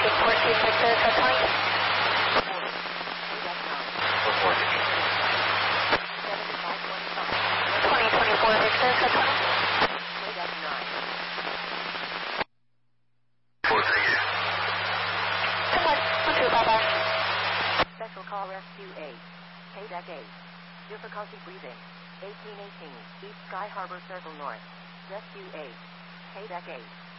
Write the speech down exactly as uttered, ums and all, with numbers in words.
fourteen Victor, cut twenty. twenty twenty-four Victor, cut twenty. Come on, one two, bye-bye. Special call rescue eight. K deck eight. Difficulty breathing. eighteen eighteen. East Sky Harbor Circle North. Rescue eight. K deck eight.